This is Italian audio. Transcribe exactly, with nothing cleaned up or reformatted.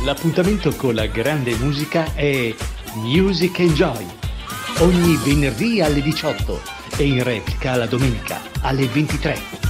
L'appuntamento con la grande musica è Music and Joy. Ogni venerdì alle diciotto e in replica la domenica alle ventitré.